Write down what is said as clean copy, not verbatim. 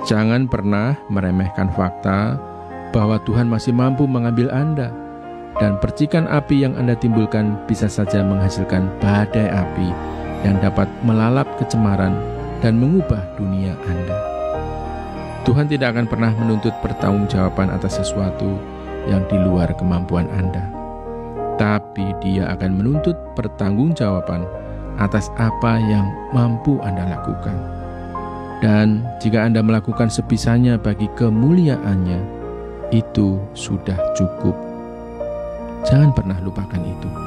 Jangan pernah meremehkan fakta bahwa Tuhan masih mampu mengambil Anda, dan percikan api yang Anda timbulkan bisa saja menghasilkan badai api yang dapat melalap kecemaran dan mengubah dunia Anda. Tuhan tidak akan pernah menuntut pertanggungjawaban atas sesuatu yang di luar kemampuan Anda, tapi Dia akan menuntut pertanggungjawaban atas apa yang mampu Anda lakukan. Dan jika Anda melakukan sebisanya bagi kemuliaannya, itu sudah cukup. Jangan pernah lupakan itu.